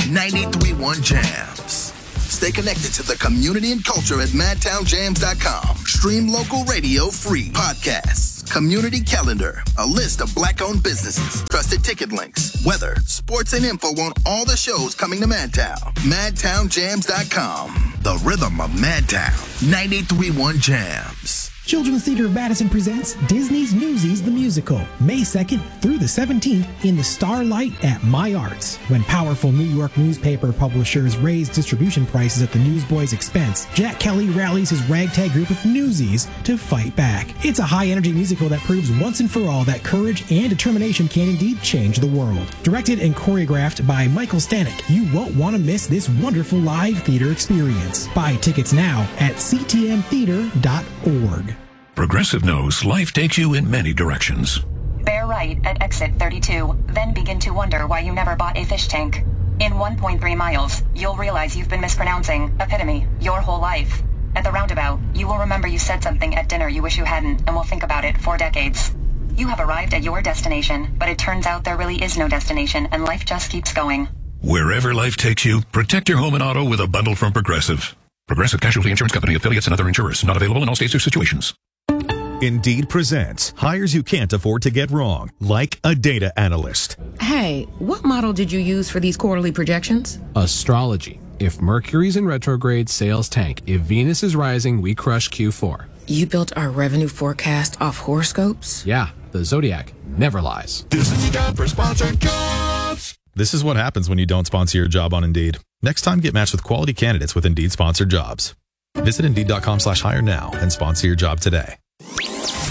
93.1 Jams. Stay connected to the community and culture at madtownjams.com. Stream local radio free. Podcasts, community calendar, a list of black-owned businesses, trusted ticket links, weather, sports, and info on all the shows coming to Madtown. madtownjams.com. The rhythm of Madtown. 93.1 Jams. Children's Theater of Madison presents Disney's Newsies the Musical, May 2nd through the 17th in the Starlight at My Arts. When powerful New York newspaper publishers raise distribution prices at the newsboys' expense, Jack Kelly rallies his ragtag group of newsies to fight back. It's a high-energy musical that proves once and for all that courage and determination can indeed change the world. Directed and choreographed by Michael Stanek, you won't want to miss this wonderful live theater experience. Buy tickets now at ctmtheater.org. Progressive knows life takes you in many directions. Bear right at exit 32, then begin to wonder why you never bought a fish tank. In 1.3 miles, you'll realize you've been mispronouncing epitome your whole life. At the roundabout, you will remember you said something at dinner you wish you hadn't and will think about it for decades. You have arrived at your destination, but it turns out there really is no destination and life just keeps going. Wherever life takes you, protect your home and auto with a bundle from Progressive. Progressive Casualty Insurance Company, affiliates, and other insurers. Not available in all states or situations. Indeed presents hires you can't afford to get wrong, like a data analyst. Hey, what model did you use for these quarterly projections? Astrology. If Mercury's in retrograde, sales tank. If Venus is rising, we crush Q4. You built our revenue forecast off horoscopes? Yeah, the Zodiac never lies. This is your job for sponsored jobs. This is what happens when you don't sponsor your job on Indeed. Next time, get matched with quality candidates with Indeed sponsored jobs. Visit Indeed.com/hire now and sponsor your job today.